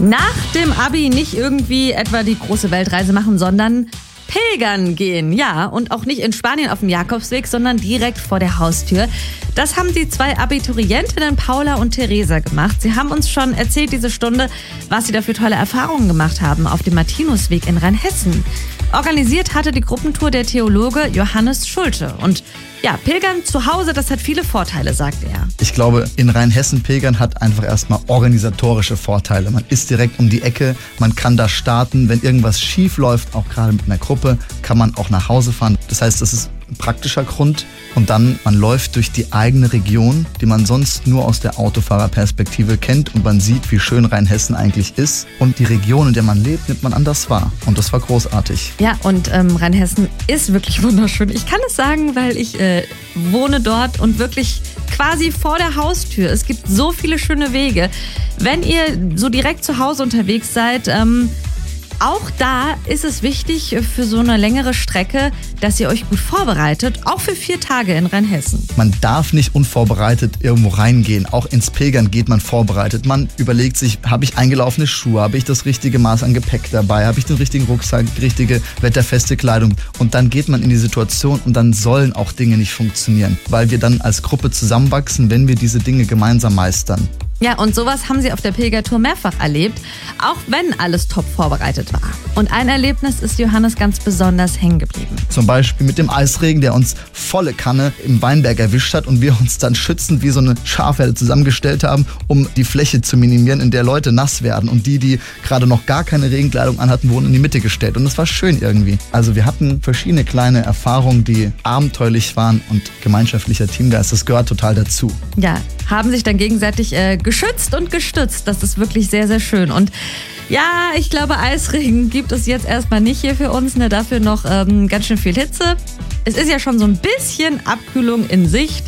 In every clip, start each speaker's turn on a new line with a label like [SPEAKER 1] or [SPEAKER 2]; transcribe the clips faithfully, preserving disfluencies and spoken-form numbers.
[SPEAKER 1] Nach dem Abi nicht irgendwie etwa die große Weltreise machen, sondern pilgern gehen. Ja, und auch nicht in Spanien auf dem Jakobsweg, sondern direkt vor der Haustür. Das haben die zwei Abiturientinnen Paula und Theresa gemacht. Sie haben uns schon erzählt diese Stunde, was sie da für tolle Erfahrungen gemacht haben auf dem Martinusweg in Rheinhessen. Organisiert hatte die Gruppentour der Theologe Johannes Schulte. Und ja, Pilgern zu Hause, das hat viele Vorteile, sagt er.
[SPEAKER 2] Ich glaube, in Rheinhessen pilgern hat einfach erstmal organisatorische Vorteile. Man ist direkt um die Ecke, man kann da starten. Wenn irgendwas schief läuft, auch gerade mit einer Gruppe, kann man auch nach Hause fahren. Das heißt, das ist ein praktischer Grund. Und dann, man läuft durch die eigene Region, die man sonst nur aus der Autofahrerperspektive kennt. Und man sieht, wie schön Rheinhessen eigentlich ist. Und die Region, in der man lebt, nimmt man anders wahr. Und das war großartig.
[SPEAKER 1] Ja, und ähm, Rheinhessen ist wirklich wunderschön. Ich kann es sagen, weil ich äh, wohne dort und wirklich quasi vor der Haustür. Es gibt so viele schöne Wege. Wenn ihr so direkt zu Hause unterwegs seid, ähm, auch da ist es wichtig für so eine längere Strecke, dass ihr euch gut vorbereitet, auch für vier Tage in Rheinhessen.
[SPEAKER 2] Man darf nicht unvorbereitet irgendwo reingehen. Auch ins Pilgern geht man vorbereitet. Man überlegt sich, habe ich eingelaufene Schuhe, habe ich das richtige Maß an Gepäck dabei, habe ich den richtigen Rucksack, die richtige wetterfeste Kleidung. Und dann geht man in die Situation und dann sollen auch Dinge nicht funktionieren, weil wir dann als Gruppe zusammenwachsen, wenn wir diese Dinge gemeinsam meistern.
[SPEAKER 1] Ja, und sowas haben sie auf der Pilgertour mehrfach erlebt, auch wenn alles top vorbereitet war. Und ein Erlebnis ist Johannes ganz besonders hängen geblieben.
[SPEAKER 2] Zum Beispiel mit dem Eisregen, der uns volle Kanne im Weinberg erwischt hat und wir uns dann schützend wie so eine Schafherde zusammengestellt haben, um die Fläche zu minimieren, in der Leute nass werden. Und die, die gerade noch gar keine Regenkleidung anhatten, wurden in die Mitte gestellt. Und das war schön irgendwie. Also wir hatten verschiedene kleine Erfahrungen, die abenteuerlich waren und gemeinschaftlicher Teamgeist, das gehört total dazu.
[SPEAKER 1] Ja, haben sich dann gegenseitig äh, geschützt und gestützt. Das ist wirklich sehr, sehr schön. Und ja, ich glaube, Eisregen gibt es jetzt erstmal nicht hier für uns. Ne? Dafür noch ähm, ganz schön viel Hitze. Es ist ja schon so ein bisschen Abkühlung in Sicht.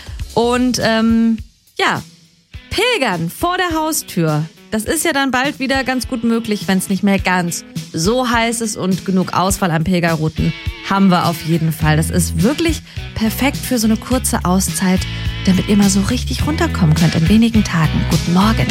[SPEAKER 1] Und ähm, ja, Pilgern vor der Haustür. Das ist ja dann bald wieder ganz gut möglich, wenn es nicht mehr ganz so heiß ist, und genug Auswahl an Pilgerrouten haben wir auf jeden Fall. Das ist wirklich perfekt für so eine kurze Auszeit, damit ihr mal so richtig runterkommen könnt in wenigen Tagen. Guten Morgen.